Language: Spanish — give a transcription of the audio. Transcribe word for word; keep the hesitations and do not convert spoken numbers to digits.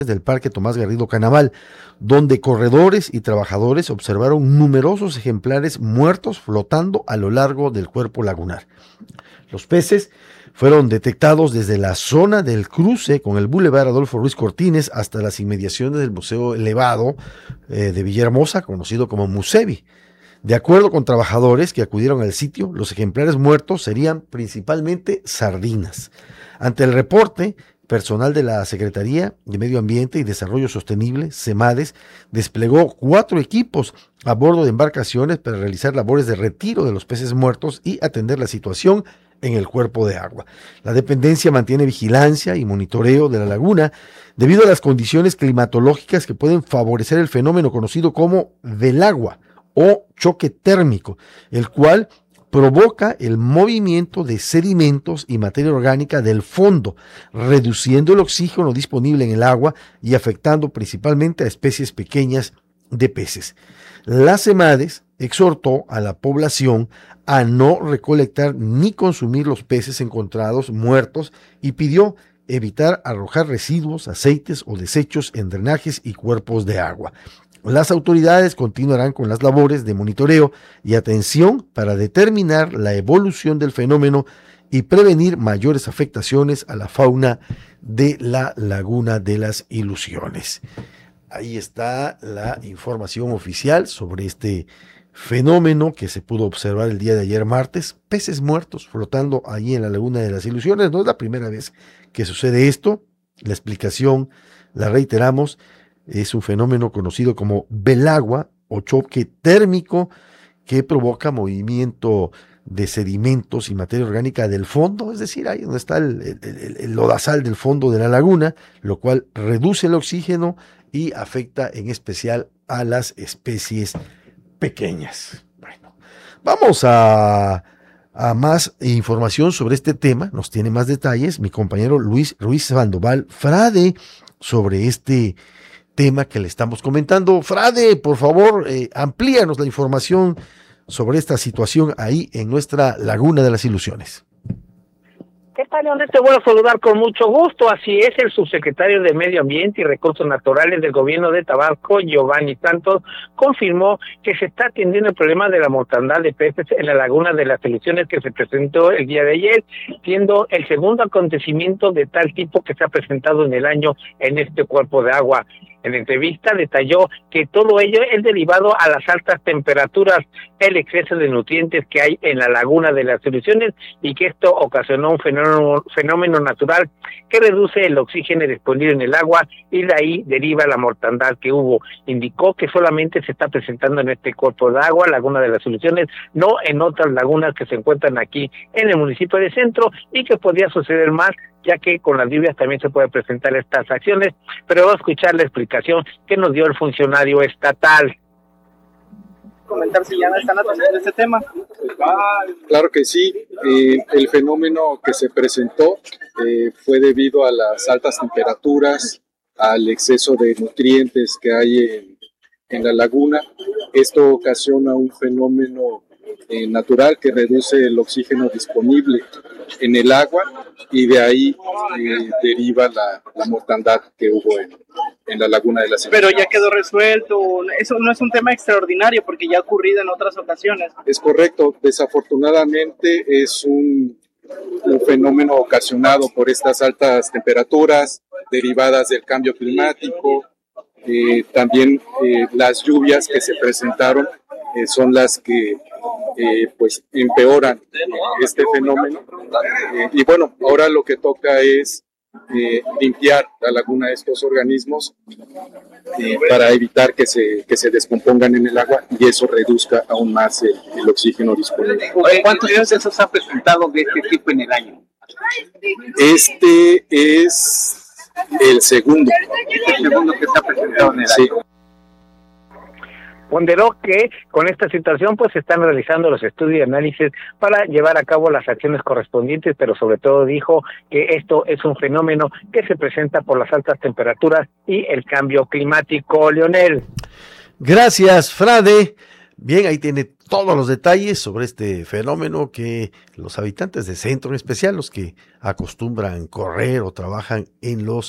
del Parque Tomás Garrido Canaval, donde corredores y trabajadores observaron numerosos ejemplares muertos flotando a lo largo del cuerpo lagunar. Los peces fueron detectados desde la zona del cruce con el Boulevard Adolfo Ruiz Cortines hasta las inmediaciones del Museo Elevado eh, de Villahermosa, conocido como Musevi. De acuerdo con trabajadores que acudieron al sitio, los ejemplares muertos serían principalmente sardinas. Ante el reporte, personal de la Secretaría de Medio Ambiente y Desarrollo Sostenible, SEMADES, desplegó cuatro equipos a bordo de embarcaciones para realizar labores de retiro de los peces muertos y atender la situación en el cuerpo de agua. La dependencia mantiene vigilancia y monitoreo de la laguna debido a las condiciones climatológicas que pueden favorecer el fenómeno conocido como velagua o choque térmico, el cual provoca el movimiento de sedimentos y materia orgánica del fondo, reduciendo el oxígeno disponible en el agua y afectando principalmente a especies pequeñas de peces. La SEMADES exhortó a la población a no recolectar ni consumir los peces encontrados muertos y pidió evitar arrojar residuos, aceites o desechos en drenajes y cuerpos de agua. Las autoridades continuarán con las labores de monitoreo y atención para determinar la evolución del fenómeno y prevenir mayores afectaciones a la fauna de la Laguna de las Ilusiones. Ahí está la información oficial sobre este fenómeno que se pudo observar el día de ayer martes, peces muertos flotando ahí en la Laguna de las Ilusiones. No es la primera vez que sucede esto. La explicación, la reiteramos, es un fenómeno conocido como velagua o choque térmico que provoca movimiento de sedimentos y materia orgánica del fondo, es decir, ahí donde está el, el, el lodazal del fondo de la laguna, lo cual reduce el oxígeno y afecta en especial a las especies pequeñas. Bueno, vamos a, a más información sobre este tema, nos tiene más detalles mi compañero Luis Ruiz Sandoval Frade sobre este tema que le estamos comentando. Frade, por favor, eh, amplíanos la información sobre esta situación ahí en nuestra Laguna de las Ilusiones. ¿Qué tal, León? Te voy a saludar con mucho gusto. Así es, el subsecretario de Medio Ambiente y Recursos Naturales del Gobierno de Tabasco, Giovanni Santos, confirmó que se está atendiendo el problema de la mortandad de peces en la Laguna de las Ilusiones que se presentó el día de ayer, siendo el segundo acontecimiento de tal tipo que se ha presentado en el año en este cuerpo de agua. En entrevista detalló que todo ello es derivado a las altas temperaturas, el exceso de nutrientes que hay en la Laguna de las Ilusiones y que esto ocasionó un fenómeno, fenómeno natural que reduce el oxígeno disponible en el agua y de ahí deriva la mortandad que hubo. Indicó que solamente se está presentando en este cuerpo de agua, Laguna de las Ilusiones, no en otras lagunas que se encuentran aquí en el municipio de Centro y que podría suceder más, ya que con las lluvias también se pueden presentar estas acciones, pero vamos a escuchar la explicación que nos dio el funcionario estatal. Comentar si ya no están atendiendo este tema. Claro que sí, eh, el fenómeno que se presentó eh, fue debido a las altas temperaturas, al exceso de nutrientes que hay en, en la laguna. Esto ocasiona un fenómeno eh, natural que reduce el oxígeno disponible en el agua y de ahí eh, deriva la, la mortandad que hubo en, en la Laguna de las Ilusiones. Pero ya quedó resuelto, eso no es un tema extraordinario porque ya ha ocurrido en otras ocasiones. Es correcto, desafortunadamente es un, un fenómeno ocasionado por estas altas temperaturas derivadas del cambio climático, eh, también eh, las lluvias que se presentaron eh, son las que Eh, pues empeoran eh, este fenómeno eh, y bueno, ahora lo que toca es eh, limpiar la laguna de estos organismos eh, para evitar que se, que se descompongan en el agua y eso reduzca aún más el, el oxígeno disponible. ¿Cuántos sucesos ha presentado de este tipo en el año? Este es el segundo. Este el segundo que se ha presentado en el sí. año. Ponderó que con esta situación pues se están realizando los estudios y análisis para llevar a cabo las acciones correspondientes, pero sobre todo dijo que esto es un fenómeno que se presenta por las altas temperaturas y el cambio climático. Leonel. Gracias, Frade. Bien, ahí tiene todos los detalles sobre este fenómeno que los habitantes de Centro, en especial los que acostumbran correr o trabajan en los